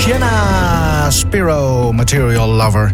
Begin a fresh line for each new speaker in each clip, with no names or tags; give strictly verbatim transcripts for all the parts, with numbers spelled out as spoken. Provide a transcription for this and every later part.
Sienna Spiro, Material Lover.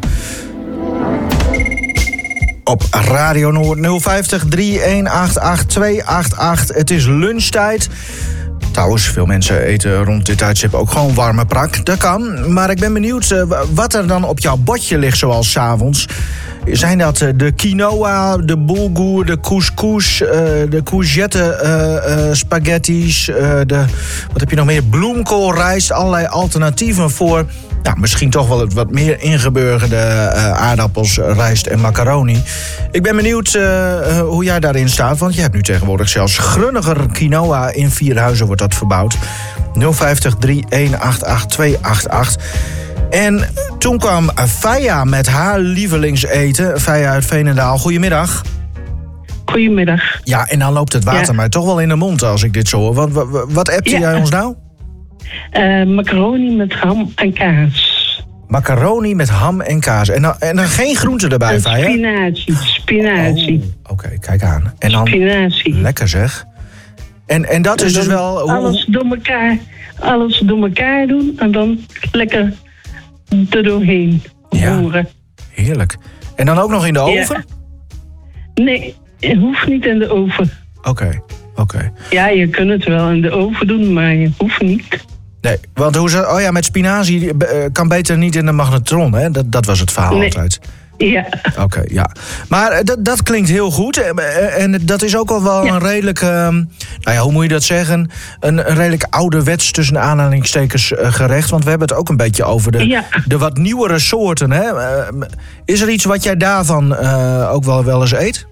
Op Radio Noord nul vijftig, drie een acht acht, twee acht acht. Het is lunchtijd. Trouwens, veel mensen eten rond dit tijdstip ook gewoon warme prak. Dat kan, maar ik ben benieuwd uh, wat er dan op jouw bordje ligt zoals 's avonds. Zijn dat uh, de quinoa, de bulgur, de couscous, uh, de courgette uh, uh, spaghettis, uh, de, wat heb je nog meer? Bloemkoolrijst, allerlei alternatieven voor, nou, misschien toch wel het wat meer ingeburgerde uh, aardappels, rijst en macaroni. Ik ben benieuwd uh, uh, hoe jij daarin staat, want je hebt nu tegenwoordig zelfs grunniger quinoa in Vierhuizen wordt dat verbouwd. nul vijftig, drie een acht acht, twee acht acht. En toen kwam Faya met haar lievelingseten. Faya uit Veenendaal, goedemiddag.
Goedemiddag.
Ja, en dan loopt het water ja. mij toch wel in de mond als ik dit zo hoor. Wat, wat, wat appte ja. jij ons nou?
Uh, macaroni met ham en kaas.
Macaroni met ham en kaas. En dan, en dan geen groenten erbij, Faya?
Spinazie, spinazie.
Oh, Oké, okay, kijk aan. En dan,
spinazie.
Lekker zeg. En, en dat en is dus wel...
Alles door elkaar, alles door elkaar doen en dan lekker er doorheen roeren.
Ja, heerlijk. En dan ook nog in de oven?
Ja. Nee, het hoeft niet in de oven.
Oké, okay, oké. Okay.
Ja, je kunt het wel in de oven doen, maar je hoeft niet.
Nee, want hoe ze, oh ja, met spinazie kan beter niet in de magnetron, hè? Dat, dat was het verhaal
nee.
altijd.
Ja.
Oké, okay, ja. Maar dat, dat klinkt heel goed. En dat is ook al wel ja. een redelijk... Uh, nou ja, hoe moet je dat zeggen? Een, een redelijk ouderwets tussen aanhalingstekens uh, gerecht. Want we hebben het ook een beetje over de, ja. de wat nieuwere soorten. Hè? Uh, is er iets wat jij daarvan uh, ook wel, wel eens eet?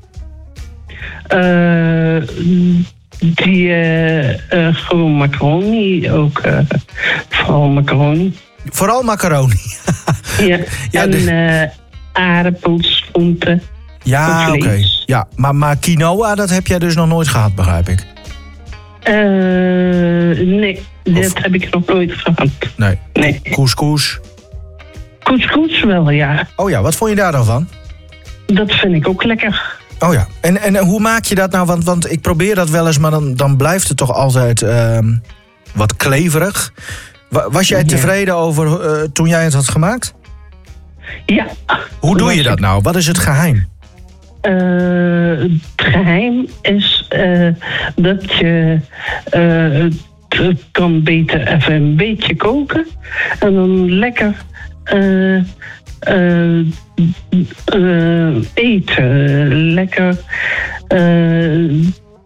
Uh, die uh, uh, gewoon macaroni ook. Uh, vooral macaroni.
Vooral macaroni?
ja,
ja,
en...
de...
Uh, aardappels, groenten.
Ja, oké. Okay. Ja, maar, maar quinoa, dat heb jij dus nog nooit gehad, begrijp ik?
Uh, nee, of... dat heb ik nog nooit gehad.
Nee.
nee.
Couscous?
Couscous wel, ja.
Oh ja, wat vond je daar dan van?
Dat vind ik ook lekker.
Oh ja, en, en hoe maak je dat nou? Want, want ik probeer dat wel eens, maar dan, dan blijft het toch altijd uh, wat kleverig. Was jij tevreden ja. over uh, toen jij het had gemaakt?
Ja.
Hoe doe je dat nou? Wat is het geheim?
Uh, het geheim is uh, dat je uh, het kan beter even een beetje koken. En dan lekker uh, uh, uh, eten. Lekker, uh,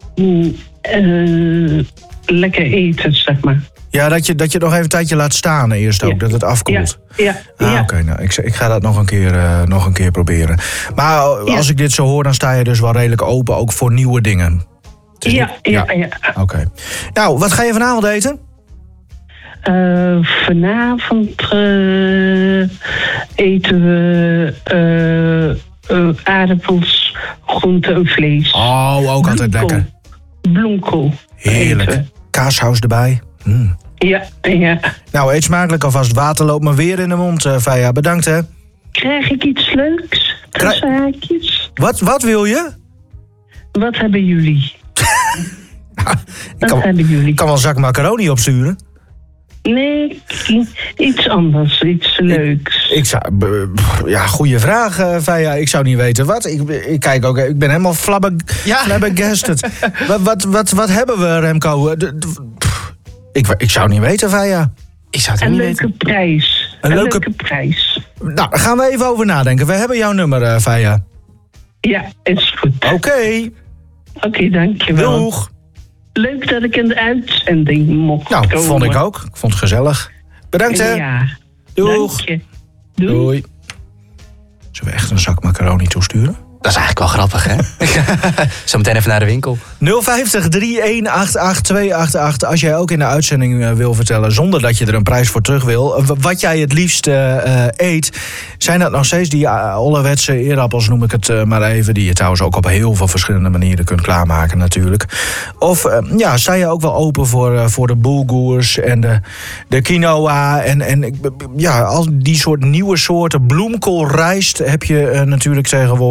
uh, lekker eten, zeg maar.
Ja, dat je, dat je nog even een tijdje laat staan eerst ook, ja. dat het afkoelt.
Ja, ja,
ah,
ja.
Oké, okay, nou, ik, ik ga dat nog een keer, uh, nog een keer proberen. Maar als ja. ik dit zo hoor, dan sta je dus wel redelijk open ook voor nieuwe dingen.
Ja, niet... ja, ja. ja.
Oké. Okay. Nou, wat ga je vanavond eten?
Uh, vanavond uh, eten we uh, uh, aardappels, groenten en vlees.
Oh, ook altijd
Bloemkool.
lekker.
Bloemkool.
Heerlijk. Eten. Kaassaus erbij. Mm.
Ja, ja.
Nou, eet smakelijk alvast. Water loopt me weer in de mond, uh, Faya. Bedankt, hè.
Krijg ik iets leuks? Tussenhaakjes?
Wat, wat wil je?
Wat hebben jullie?
nou,
wat
kan,
hebben jullie?
Ik kan wel een zak macaroni opsturen.
Nee, iets anders, iets leuks.
Ik, ik zou, ja, goede vraag, uh, Faya. Ik zou niet weten wat. Ik, ik kijk ook, ik ben helemaal flabber, ja. flabbergasted. wat, wat, wat, wat hebben we, Remco? De, de, ik, ik zou niet weten, Faya. Ik zou het
een
niet
leuke
weten.
prijs. Een, een leuke... leuke prijs.
Nou, daar gaan we even over nadenken. We hebben jouw nummer, uh, Faya.
Ja, is goed.
Oké. Okay.
Oké, okay, dankjewel.
Doeg.
Leuk dat ik in de uitzending mocht
nou,
komen.
vond ik ook. Ik vond het gezellig. Bedankt, hè.
Ja.
Doeg.
Dank je.
Doei. Doei. Zullen we echt een zak macaroni toesturen?
Dat is eigenlijk wel grappig, hè? Zometeen even naar de winkel.
nul vijftig, drie een acht acht, twee acht acht. Als jij ook in de uitzending uh, wil vertellen, zonder dat je er een prijs voor terug wil, uh, wat jij het liefst uh, uh, eet, zijn dat nog steeds die uh, ouderwetse eerappels, noem ik het uh, maar even, die je trouwens ook op heel veel verschillende manieren kunt klaarmaken natuurlijk. Of uh, ja, sta je ook wel open voor, uh, voor de bulgurs en de, de quinoa en, en ja, al die soort nieuwe soorten bloemkoolrijst heb je uh, natuurlijk tegenwoordig.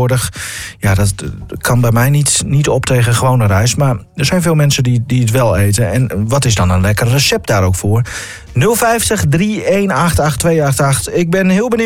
ja, dat eh, kan bij mij niet, niet op tegen gewone rijst. Maar er zijn veel mensen die, die het wel eten. En wat is dan een lekker recept daar ook voor? nul vijftig, drie een acht acht, twee acht acht. Ik ben heel benieuwd.